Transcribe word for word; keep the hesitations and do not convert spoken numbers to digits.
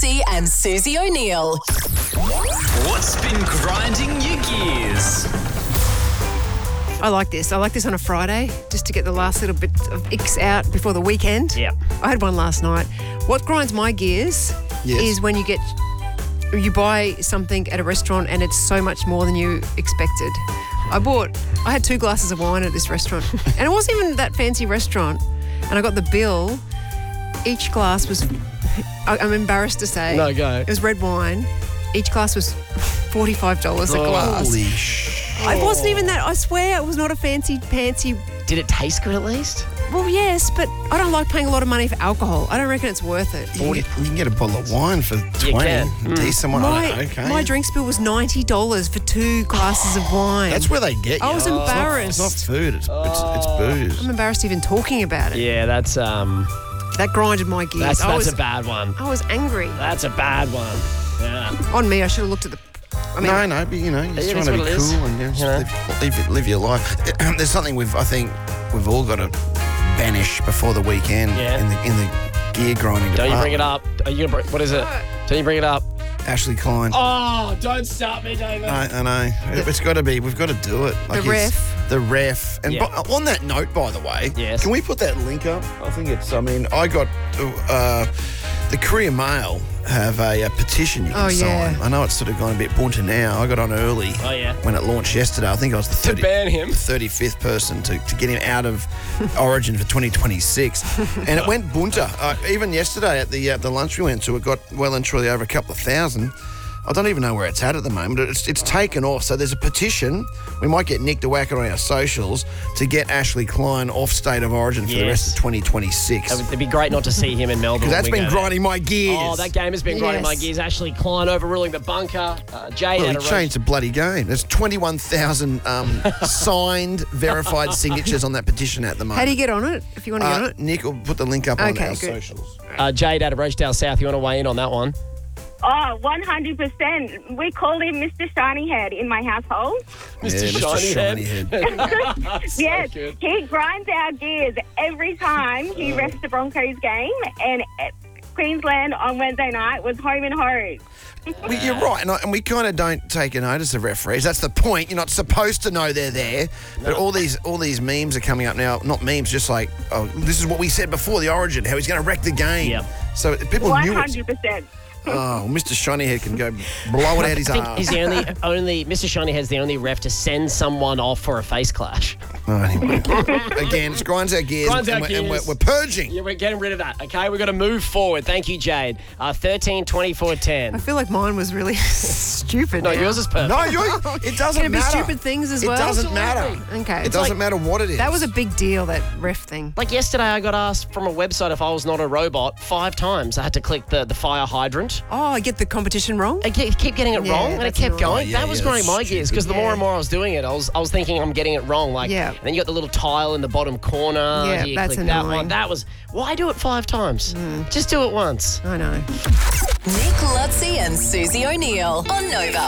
Lutzi and Susie O'Neill. What's been grinding your gears? I like this. I like this on a Friday, just to get the last little bit of icks out before the weekend. Yep. I had one last night. What grinds my gears Yes. is when you get you buy something at a restaurant and it's so much more than you expected. I bought, I had two glasses of wine at this restaurant, and it wasn't even that fancy restaurant. And I got the bill. Each glass was, I- I'm embarrassed to say, No, go. it was red wine. Each glass was forty-five dollars a glass. Holy sh... It wasn't even that. I swear it was not a fancy, fancy. Did it taste good at least? Well, yes, but I don't like paying a lot of money for alcohol. I don't reckon it's worth it. You can, get, you can get a bottle of wine for twenty. can. A decent one. My, I don't- okay. my drinks bill was ninety dollars for two glasses of wine. That's where they get you. I was It's not- embarrassed. It's not food. It's it's, it's booze. I'm embarrassed even talking about it. Yeah, that's um, That grinded my gears. that's I that's was, a bad one. I was angry. That's a bad one. Yeah. On me, I should have looked at the. I mean, no, no, but you know, you're just It trying is to be what it is. cool and you know, just You know. live, live, it- live your life. There's something we've, I think, we've all got to banish before the weekend Yeah. in the in the gear grinding Don't you department. bring it up? Are you gonna bring, what is it? Don't you bring it up? Ashley Klein. Oh, don't stop me, David. I, I know. It's got to be. We've got to do it. The it's- ref. The ref. And Yeah. bu- on that note, by the way, Yes. can we put that link up? I think it's, I mean, I got uh, the Courier Mail have a, a petition you can Oh, yeah. sign. I know it's sort of gone a bit bunter now. I got on early Oh, yeah. when it launched yesterday. I think I was the To thirty ban him. thirty-fifth person to, to get him out of Origin for twenty twenty-six. And it went bunter. Uh, even yesterday at the uh, the lunch we went to, it got well and truly over a couple of thousand. I don't even know where it's at at the moment. It's it's taken off. So there's a petition. We might get Nick to whack it on our socials to get Ashley Klein off State of Origin for the rest Yes. of twenty twenty-six. That would- It'd be great not to see him in Melbourne. Because that's when we been go there. grinding my gears. Oh, that game has been grinding my Yes. gears. Ashley Klein overruling the bunker. Uh, Jade Well, had he a roast- changed the bloody game. There's twenty-one thousand um, signed, verified signatures on that petition at the moment. how do you get on it? If you want to get on Uh, it. Nick will put the link up on Okay, our good. socials. Uh, Jade out of Rochdale South. You want to weigh in on that one? Oh, one hundred percent. We call him Mister Shiny Head in my household. Mister Yeah, Shiny Shiny Head. Head. So Yes, good. he grinds our gears every time he refs the Broncos game, and uh, Queensland on Wednesday night was home and home. Well, you're right, and, I, and we kind of don't take a notice of referees. That's the point. You're not supposed to know they're there. But all these all these memes are coming up now. Not memes, just like, oh, this is what we said before the Origin, how he's going to wreck the game. Yep. So people One knew it. hundred percent. Oh, Mister Shinyhead can go blow it out his I think arse. he's the only, only Mister Shinyhead's the only ref to send someone off for a face clash. Oh, anyway. Again, it grinds our gears, Grinds and, our we're, and we're, gears. we're purging. Yeah, we're getting rid of that. Okay, we're going to move forward. Thank you, Jade. Uh, thirteen twenty-four I ten. feel like mine was really stupid. No, now. yours is perfect. No, you it doesn't Can it be matter. stupid things as it well? doesn't matter. Okay. It It's doesn't like- matter what it is. That was a big deal, that ref thing. Like yesterday, I got asked from a website if I was not a robot five times. I had to click the, the fire hydrant. Oh, I get the competition wrong? I ke- keep getting it Yeah, wrong, and it that's kept annoying. going. Oh, yeah, that was yeah, grinding that's my gears stupid. because the more Yeah. and more I was doing it, I was I was thinking I'm getting it wrong. Like, Yeah. and then you got the little tile in the bottom corner. Yeah, you that's click that annoying. one. That was why do it five times? Just do it once. I know. Nick Lutzi and Susie O'Neill on Nova.